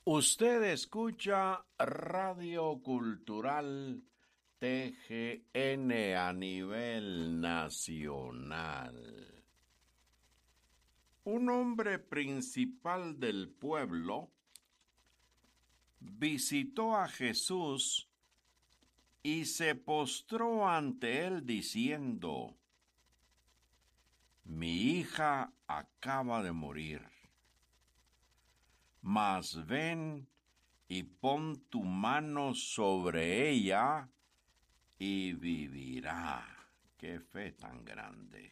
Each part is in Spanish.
Usted escucha Radio Cultural TGN a nivel nacional. Un hombre principal del pueblo visitó a Jesús y se postró ante él diciendo: Mi hija acaba de morir, mas ven y pon tu mano sobre ella y vivirá. ¡Qué fe tan grande!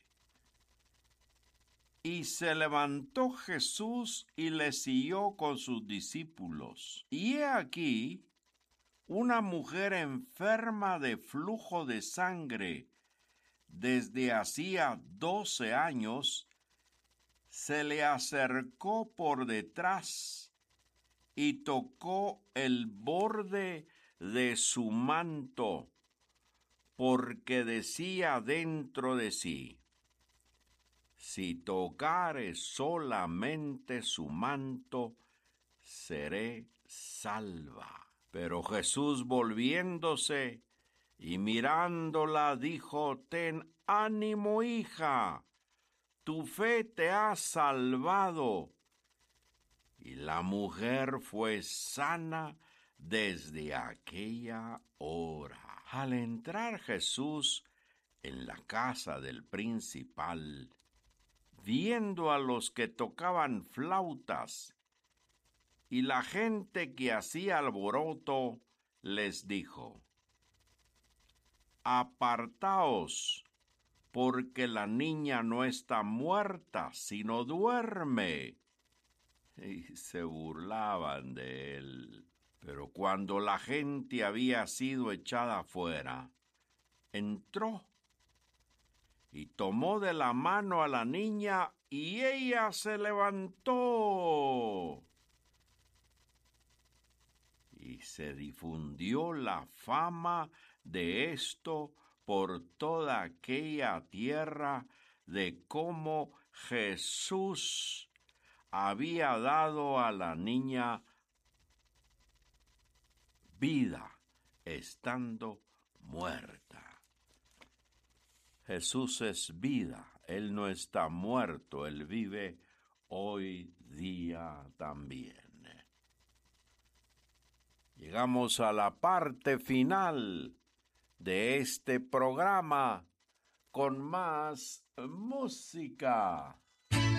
Y se levantó Jesús y le siguió con sus discípulos. Y he aquí, una mujer enferma de flujo de sangre desde hacía 12 años, se le acercó por detrás y tocó el borde de su manto, porque decía dentro de sí: si tocare solamente su manto, seré salva. Pero Jesús, volviéndose y mirándola, dijo: ten ánimo, hija, tu fe te ha salvado. Y la mujer fue sana desde aquella hora. Al entrar Jesús en la casa del principal, viendo a los que tocaban flautas y la gente que hacía alboroto, les dijo: apartaos, porque la niña no está muerta, sino duerme. Y se burlaban de él. Pero cuando la gente había sido echada afuera, entró y tomó de la mano a la niña, y ella se levantó. Y se difundió la fama de esto por toda aquella tierra, de cómo Jesús había dado a la niña vida estando muerta. Jesús es vida, Él no está muerto, Él vive hoy día también. Llegamos a la parte final de este programa con más música.